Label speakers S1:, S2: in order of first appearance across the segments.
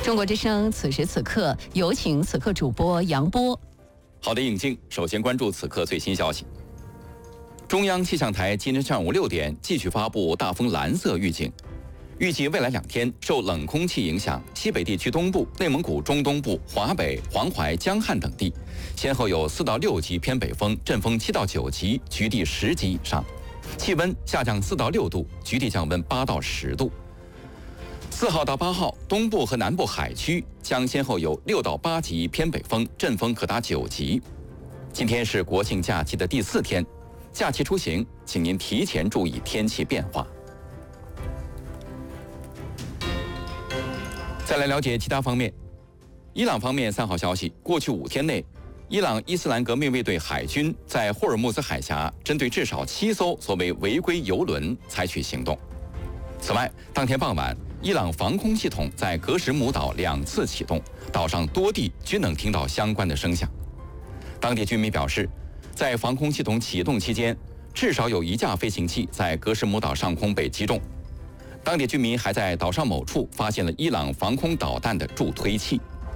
S1: 中国之声此时此刻有请此刻主播杨波。
S2: 好的，尹静，首先关注此刻最新消息。中央气象台今天上午6点继续发布大风蓝色预警，预计未来2天受冷空气影响，西北地区东部、内蒙古中东部、华北、黄淮、江汉等地先后有4到6级偏北风，阵风7到9级，局地10级以上，气温下降4到6度，局地降温8到10度。4号到8号，东部和南部海区将先后有6到8级偏北风，阵风可达9级。今天是国庆假期的第4天，假期出行，请您提前注意天气变化。再来了解其他方面，伊朗方面3号消息，过去5天内，伊朗伊斯兰革命卫队海军在霍尔木兹海峡针对至少7艘所谓违规油轮采取行动。此外，当天傍晚，伊朗防空系统在格什姆岛2次启动，岛上多地均能听到相关的声响。当地居民表示，在防空系统启动期间，至少有1架飞行器在格什姆岛上空被击中。当地居民还在岛上某处发现了伊朗防空导弹的助推器。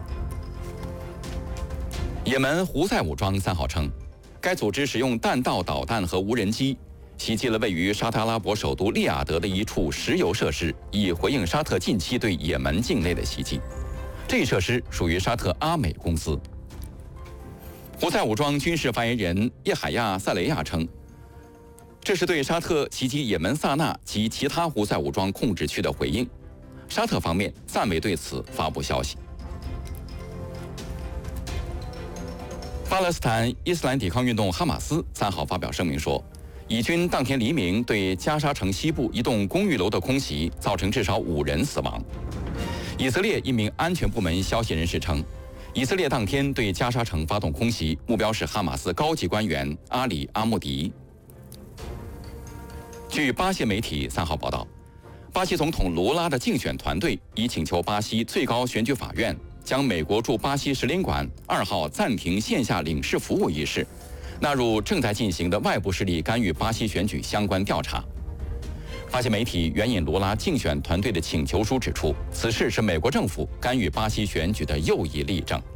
S2: 也门胡塞武装3号称，该组织使用弹道导弹和无人机袭击了位于沙特阿拉伯首都利雅得的一处石油设施，以回应沙特近期对也门境内的袭击。这一设施属于沙特阿美公司。胡塞武装军事发言人叶海亚·塞雷亚称，这是对沙特袭击也门萨那及其他胡塞武装控制区的回应。沙特方面暂未对此发布消息。巴勒斯坦伊斯兰抵抗运动哈马斯3号发表声明说，以军当天黎明对加沙城西部一栋公寓楼的空袭，造成至少5人死亡。以色列一名安全部门消息人士称，以色列当天对加沙城发动空袭，目标是哈马斯高级官员阿里·阿穆迪。据巴西媒体3号报道，巴西总统卢拉的竞选团队已请求巴西最高选举法院将美国驻巴西使领馆2号暂停线下领事服务一事纳入正在进行的外部势力干预巴西选举相关调查。巴西媒体援引卢拉竞选团队的请求书指出，此事是美国政府干预巴西选举的又一例证。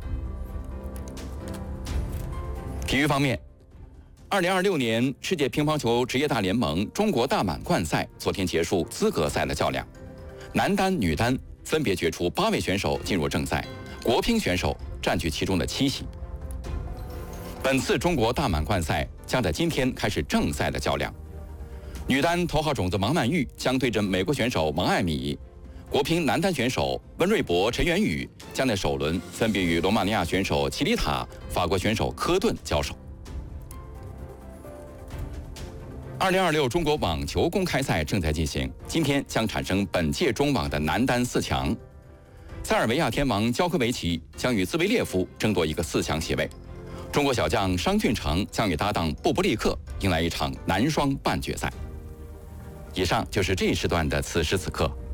S2: 体育方面，2026年世界乒乓球职业大联盟中国大满贯赛昨天结束资格赛的较量，男单、女单分别决出8位选手进入正赛，国乒选手占据其中的7席。本次中国大满贯赛将在今天开始正赛的较量，女单头号种子王曼玉将对阵美国选手王艾米，国乒男单选手温瑞博、陈元宇将在首轮分别与罗马尼亚选手齐里塔、法国选手科顿交手。2026中国网球公开赛正在进行，今天将产生本届中网的男单4强。塞尔维亚天王焦科维奇将与兹维列夫争夺一个4强席位，中国小将商俊成将与搭档布布利克迎来一场男双半决赛。以上就是这一时段的此时此刻。